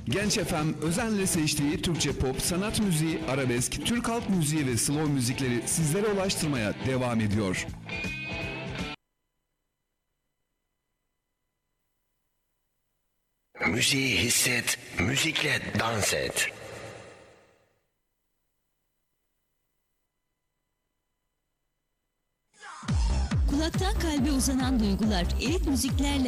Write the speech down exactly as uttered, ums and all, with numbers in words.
Genç F M özenle seçtiği Türkçe pop, sanat müziği, arabesk, Türk halk müziği ve slow müzikleri sizlere ulaştırmaya devam ediyor. Müziği hisset, müzikle dans et. Kulaktan kalbe uzanan duygular, elit müziklerle